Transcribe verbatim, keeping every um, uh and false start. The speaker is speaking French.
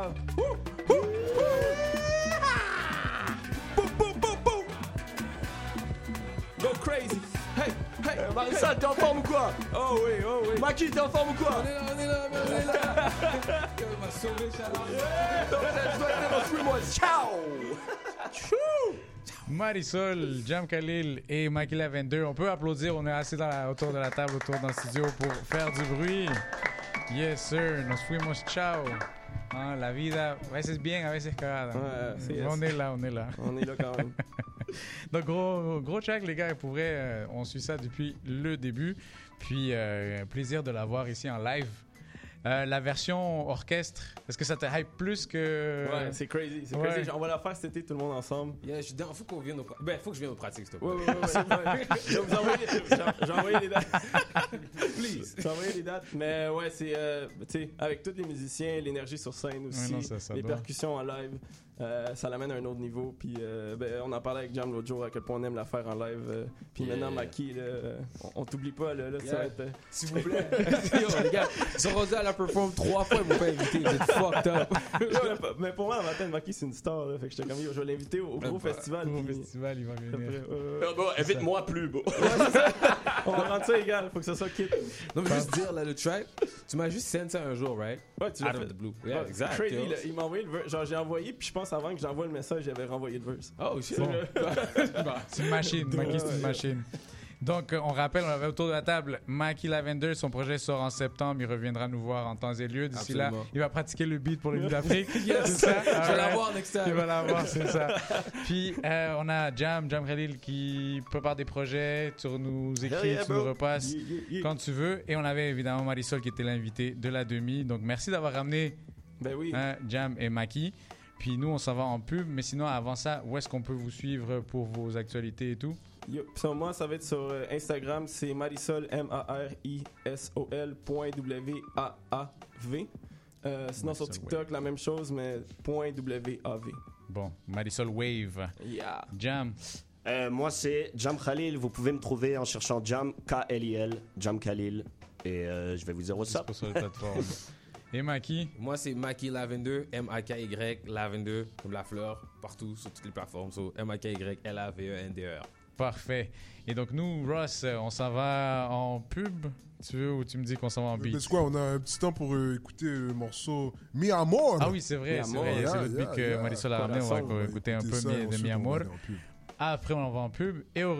Yeah. Woo, woo, woo. Boum, boum, boum, boum. Go crazy. Hey, hey. Euh, Marisol, t'es en forme ou quoi? Oh oui, oh oui. Maki, t'es en forme ou quoi? On est là, on est là, on est là. Il m'a sauvé, Chalard. Ciao! Marisol, Jam Khalil et Makila vingt-deux. On peut applaudir. On est assis dans la, autour de la table, autour dans le studio pour faire du bruit. Yes, sir. Nos fuimos. Ciao. Hein, la vida, a veces bien, a veces cagada. Ouais, c'est yes. On est là, on est là. On est là quand même. Donc, gros, gros track, les gars. Pour vrai, euh, on suit ça depuis le début. Puis, euh, plaisir de l'avoir ici en live. Euh, la version orchestre, est-ce que ça te hype plus que... Ouais, c'est crazy, c'est Ouais. crazy. On va la faire cet été, tout le monde ensemble. Yeah, je suis dans. Faut qu'on vienne au. Ben, faut que je vienne aux pratiques, s'il te plaît. Ouais, ouais, ouais. ouais. Je vais vous envoyer, j'ai- j'ai envoyé les dates. Please. J'ai envoyé les dates. Mais ouais, c'est, euh, tu sais, avec tous les musiciens, l'énergie sur scène aussi, Ouais, non, ça, ça les doit. percussions en live, euh, ça l'amène à un autre niveau. Puis euh, ben, on en parlait avec Jam l'autre jour, à quel point on aime la faire en live. euh, puis Yeah. maintenant, Maki, là, euh, on, on t'oublie pas, là, là ça Yeah. va être... euh, S'il vous plaît. Yo, les gars, ils sont rendus à la perform trois fois, ils m'ont pas invité. Vous êtes fucked up. Ouais, mais pour moi, en matin, Maki, c'est une star. Là, fait que j'étais comme, yo, je vais l'inviter au, au gros bah, festival. Au puis- festival, il va après, venir. ouais, ouais, ouais. Euh, bon, invite-moi plus, bon. On va rendre ça égal, faut que ça soit kit. Non, mais juste dire, là, le track, tu m'as juste send ça un jour, right? Ouais, tu Out l'as of fait. the blue. Yeah, Ouais, exact. Crazy, yo. là, il m'a envoyé le verse. Genre, j'ai envoyé, puis je pense avant que j'envoie le message, j'avais renvoyé le verse. Oh, shit. Bon. C'est une machine. Maki, c'est une machine. Donc, euh, on rappelle, on avait autour de la table Maki Lavender. Son projet sort en septembre. Il reviendra nous voir en temps et lieu. D'ici là, Absolument. il va pratiquer le beat pour le Nuit d'Afrique. Yes. C'est ça? Je vais Alright. l'avoir next time. Il va l'avoir, c'est ça. Puis, euh, on a Jam, Jam Khalil qui prépare des projets. Tu nous écris, Hell yeah, tu nous bro. repasses Yeah, yeah, yeah. quand tu veux. Et on avait évidemment Marisol qui était l'invitée de la demi. Donc, merci d'avoir ramené Ben oui. hein, Jam et Maki. Puis nous, on s'en va en pub. Mais sinon, avant ça, où est-ce qu'on peut vous suivre pour vos actualités et tout? Yo, sur moi, ça va être sur euh, Instagram, c'est Marisol, M A R I S O L point W A A V. Euh, sinon, sur Marisol TikTok, la même chose, mais point W A V. Bon, Marisol Wave. Yeah. Jam. Euh, moi, c'est Jam Khalil. Vous pouvez me trouver en cherchant Jam, K L I L, Jam Khalil. Et euh, je vais vous dire what's up. Dispo sur les plateformes. Et Maki. Moi, c'est Maki Lavender, M A K Y Lavender, comme la fleur, partout, sur toutes les plateformes. So, M A K Y L A V E N D E R. Parfait. Et donc, nous, Ross, on s'en va en pub. Tu veux ou tu me dis qu'on s'en va en Mais beat? c'est quoi, on a un petit temps pour euh, écouter le morceau Mi Amor. Ah oui, c'est vrai, Mi c'est Amor, vrai. yeah, C'est le beat yeah, que yeah. Marisol a ramené. On va Corazon, écouter un peu ça, Mi- de ensuite, Mi on va Amor. aller en pub. Après, on va en pub. Et au